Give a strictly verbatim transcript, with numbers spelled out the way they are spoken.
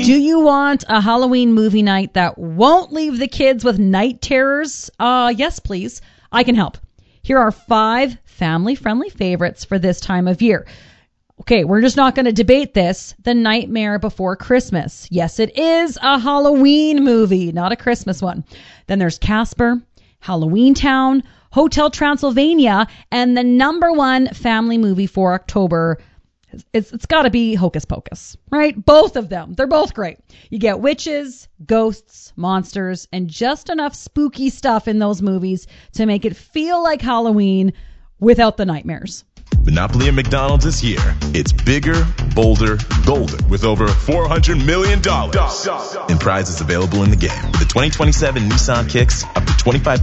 Do you want a Halloween movie night that won't leave the kids with night terrors? Uh, yes, please. I can help. Here are five family-friendly favorites for this time of year. Okay, we're just not going to debate this. The Nightmare Before Christmas. Yes, it is a Halloween movie, not a Christmas one. Then there's Casper, Halloween Town, Hotel Transylvania, and the number one family movie for October. It's it's got to be Hocus Pocus, right? Both of them. They're both great. You get witches, ghosts, monsters, and just enough spooky stuff in those movies to make it feel like Halloween without the nightmares. Monopoly at McDonald's is here. It's bigger, bolder, golden, with over four hundred million dollars in prizes available in the game. With the twenty twenty-seven Nissan Kicks, up to twenty-five